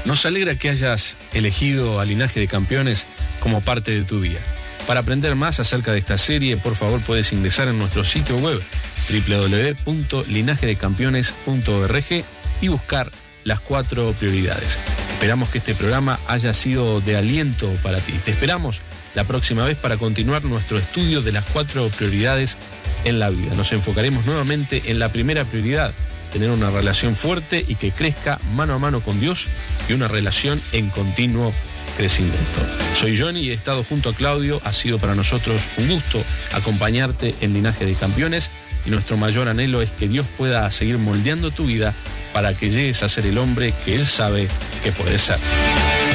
Nos alegra que hayas elegido a Linaje de Campeones como parte de tu día. Para aprender más acerca de esta serie, por favor puedes ingresar en nuestro sitio web www.linajedecampeones.org y buscar las 4 prioridades. Esperamos que este programa haya sido de aliento para ti. Te esperamos la próxima vez para continuar nuestro estudio de las 4 prioridades en la vida. Nos enfocaremos nuevamente en la primera prioridad: tener una relación fuerte y que crezca mano a mano con Dios, y una relación en continuo crecimiento. Soy Johnny y he estado junto a Claudio. Ha sido para nosotros un gusto acompañarte en Linaje de Campeones, y nuestro mayor anhelo es que Dios pueda seguir moldeando tu vida para que llegues a ser el hombre que Él sabe que puedes ser.